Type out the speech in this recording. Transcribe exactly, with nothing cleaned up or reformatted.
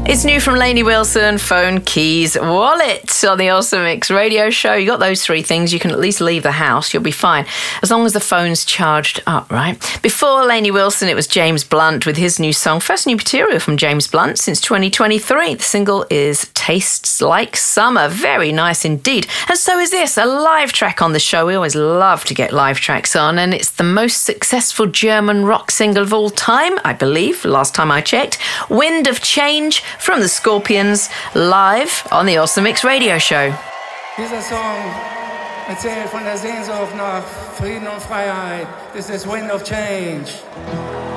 It's new from Lainey Wilson, phone, keys, wallet on the Awesome Mix radio show. You got those three things, you can at least leave the house. You'll be fine, as long as the phone's charged up, right? Before Lainey Wilson, it was James Blunt with his new song. First new material from James Blunt since twenty twenty-three. The single is Tastes Like Summer. Very nice indeed. And so is this, a live track on the show. We always love to get live tracks on, and it's the most successful German rock single of all time, I believe, last time I checked. Wind of Change from the Scorpions, live on the Awesome Mix radio show. Dieser Song erzählt von der Sehnsucht nach Frieden und Freiheit. This is Wind of Change.